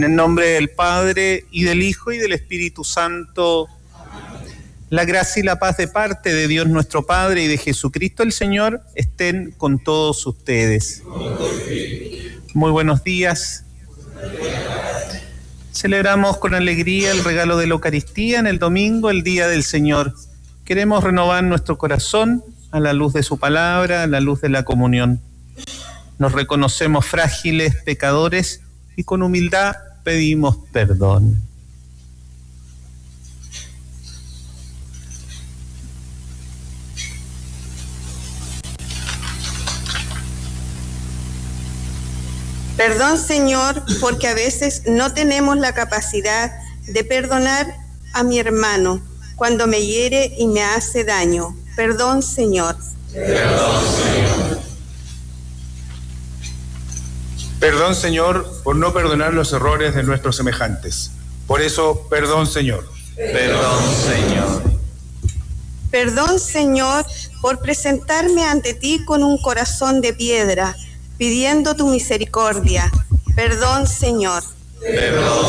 En el nombre del Padre, y del Hijo, y del Espíritu Santo. La gracia y la paz de parte de Dios nuestro Padre y de Jesucristo el Señor estén con todos ustedes. Muy buenos días. Celebramos con alegría el regalo de la Eucaristía en el domingo, el Día del Señor. Queremos renovar nuestro corazón a la luz de su palabra, a la luz de la comunión. Nos reconocemos frágiles, pecadores, y con humildad pedimos perdón. Perdón, Señor, porque a veces no tenemos la capacidad de perdonar a mi hermano cuando me hiere y me hace daño. Perdón, Señor. Perdón, Señor. Perdón, Señor, por no perdonar los errores de nuestros semejantes. Por eso, perdón, Señor. Perdón, Señor. Perdón, Señor, por presentarme ante ti con un corazón de piedra, pidiendo tu misericordia. Perdón, Señor. Perdón,